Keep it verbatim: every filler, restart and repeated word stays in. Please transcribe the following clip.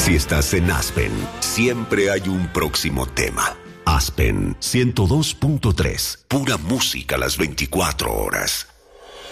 Si estás en Aspen, siempre hay un próximo tema. Aspen ciento dos punto tres. Pura música las veinticuatro horas.